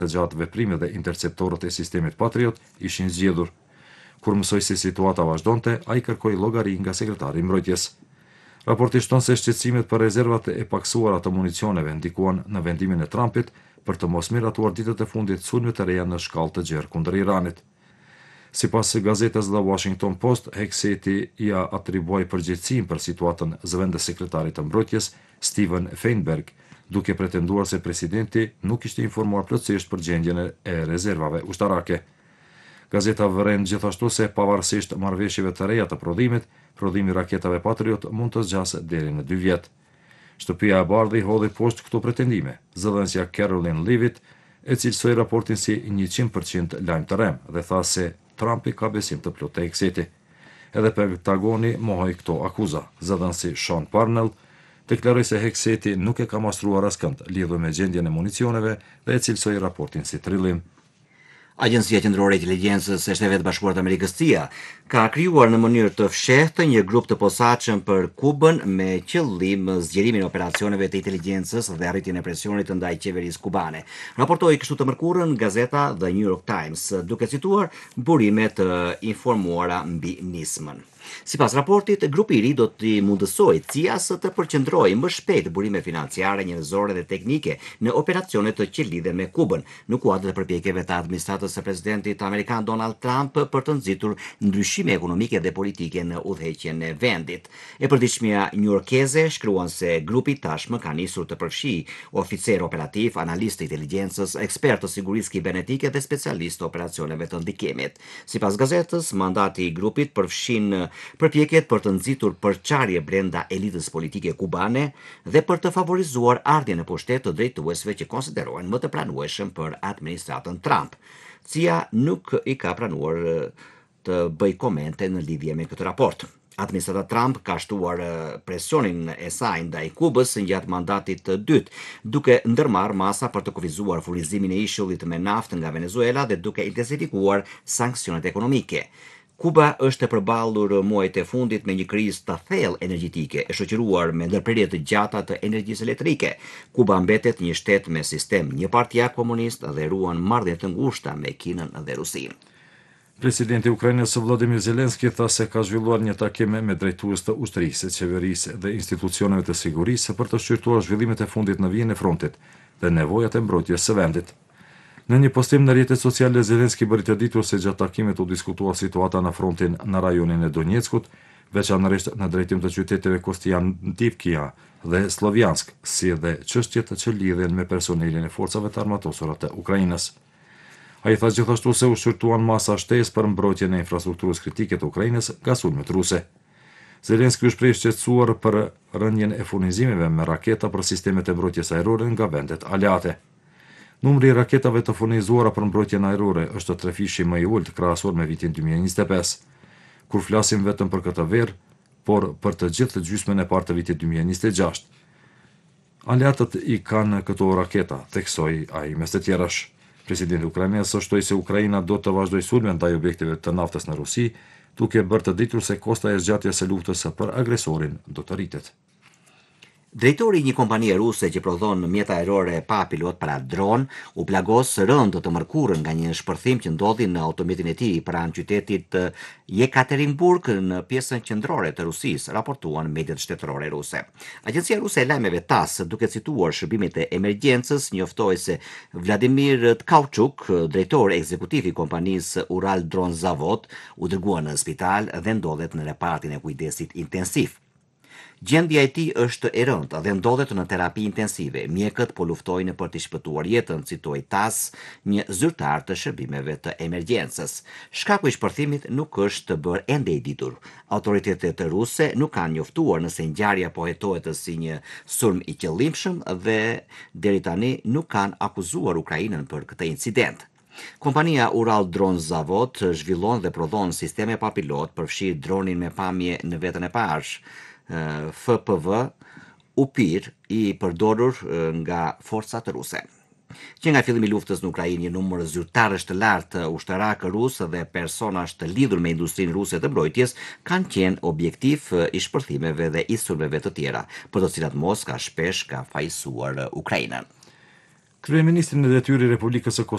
të gjatë veprime dhe interceptorët e sistemit Patriot ishin zgjedhur. Kur mësoi se situata vazhdonte, ai kërkoi llogari nga sekretari i mbrojtjes. Raporti shton se shqetësimet për rezervat e paksuara të municioneve ndikuan në vendimin e Trumpit për të mos miratuar ditët e fundit sulme të reja në shkallë të gjerë kundër Iranit. Sipas gazetës The Washington Post, Hegseti ia atribuoi përgjegjësinë për situatën zëvendës sekretarit të mbrojtjes, Steven Feinberg, duke pretenduar se presidenti nuk ishte informuar plotësisht për gjendjen e rezervave ushtarake. Gazeta vëren gjithashtu se pavarësisht marrëveshjeve të reja të prodhimit, prodhimi i raketave Patriot mund të zgjasë deri në 2 vjet. Shtëpia e Bardhi hodhi poshtë këto pretendime. Zëdhënësja Caroline Leavitt e cilësoi raportin si 100% lajm të rrem dhe tha se Trumpi ka besim të plotë te Hegseti. Edhe Pentagoni mohoi këto akuza. Zëdhënësi Sean Parnell deklaroi se Hegseti nuk e ka mastruar askënd lidhur me gjendjen e municioneve dhe e cilësoi raportin si trillim. Agjencia Qendrore e Inteligjencës e Shtetit Bashkuar të Amerikës CIA ka krijuar në mënyrë të fshehtë një grup të posaçëm për Kubën me qëllim zgjerimin e operacioneve të inteligjencës dhe arritjen e presionit ndaj qeverisë kubane. Raportoi kështu të mërkurën gazeta The New York Times, duke cituar burime të informuara mbi nismën. Sipas raportit, grupi i ri do t'i mundësojë CIA-s të përqendrojë më shpejt burime financiare, njerëzore dhe teknike në operacione të që lidhen me Kubën, në kuadër të përpjekjeve të administratës së presidentit amerikan Donald Trump për të nxitur ndryshime ekonomike dhe politike në udhëheqjen e vendit. E përditshmja newyorkeze shkruan se grupi tashmë ka nisur të përfshijë oficer operativ, analistë inteligjencës, ekspertë të sigurisë kibernetike dhe specialistë të operacioneve të ndikimit. Sipas gazetës, mandati i grupit përfshin përpjekjet për të nxitur përçarje brenda elitës politike kubane dhe për të favorizuar ardhjen në pushtet të drejtuesve që konsiderohen më të pranueshëm për administratën Trump. CIA nuk i ka pranuar të bëj komente në lidhje me këtë raport. Administrata Trump ka shtuar presionin e saj ndaj Kubës gjatë mandatit të dytë, duke ndërmarrë masa për të kufizuar furnizimin e ishullit me naftë nga Venezuela dhe duke intensifikuar sanksionet ekonomike. Kuba është e përballur muajt e fundit me një krizë të thellë energjetike, e shoqëruar me ndërprerje të gjata të energjisë elektrike. Kuba mbetet një shtet me sistem njëpartijak komunist dhe ruan marrëdhënie të ngushta me Kinën dhe Rusinë. Presidenti i Ukrainës Volodymyr Zelensky tha se ka zhvilluar një takim me drejtues të ushtrisë, qeverisë dhe institucioneve të sigurisë për të shqyrtuar zhvillimet e fundit në vijën e frontit dhe nevojat e mbrojtjes së vendit. Në një postim në rrjetet sociale, Zelensky bëri të ditur se gjatë takimit u diskutua situata në frontin në rajonin e Donjeckut, veçanërisht në drejtim të qyteteve Kostiantynivka dhe Slovjansk, si dhe çështjet që lidhen me personelin e forcave të armatosura të Ukrainës. Ai tha gjithashtu se u shqyrtuan masa shtesë për mbrojtjen e infrastrukturës kritike të Ukrainës nga sulmet ruse. Zelensky u shpreh shqetësuar për rënien e furnizimeve me raketa për sistemet e mbrojtjes ajrore nga vendet aleate. Numri i raketave të furnizuara për mbrojtjen ajrore është 3 fishi më i ulët krahasuar me vitin 2025. Kur flasim vetëm për këtë verë, por për të gjithë gjysmën e parë të vitit 2026. Aleatët i kanë këto raketa, theksoi ai mes të tjerash. Presidenti ukrainez shtoi se Ukraina do të vazhdojë sulme ndaj objekteve të naftës në Rusi, duke bërë të ditur se kosta e zgjatjes së luftës për agresorin do të rritet. Drejtori i një kompanie ruse që prodhon mjete ajrore pa pilot para dron, u plagos rënd të mërkurën nga një shpërthim që ndodhi në automjetin e tij pranë qytetit Jekaterinburg në pjesën qendrore të Rusisë, raportuan mediat shtetërore ruse. Agjencia ruse e lajmeve TASS, duke cituar shërbimet e emergjencës, njoftoi se Vladimir Tkauchuk, drejtori ekzekutiv i kompanisë Uraldronzavod, u dërgua në spital dhe ndodhet në repartin e kujdesit intensiv. Gjendja e tij është e rëndë dhe ndodhet në terapi intensive. Mjekët po luftojnë për të shpëtuar jetën, citoi TASS, një zyrtar të shërbimeve të emergjencës. Shkaku i shpërthimit nuk është bërë ende i ditur. Autoritetet ruse nuk kanë njoftuar nëse ngjarja po hetohet si një sulm i qëllimshëm dhe deri tani nuk kanë akuzuar Ukrainën për këtë incident. Kompania Uraldronzavod zhvillon dhe prodhon sisteme pa pilot, përfshi dronin me pamje në vetën e parë, FPV UPIR i përdorur nga forcat ruse. Që nga fillimi i luftës në Ukrainë, një numër zyrtarësh të lartë ushtarak rusë dhe personash të lidhur me industrinë ruse të mbrojtjes kanë qenë objektiv i shpërthimeve dhe i sulmeve të tjera, për të cilat Moska shpesh ka fajsuar Ukrainën. Kryeministri në detyrë i Republikës së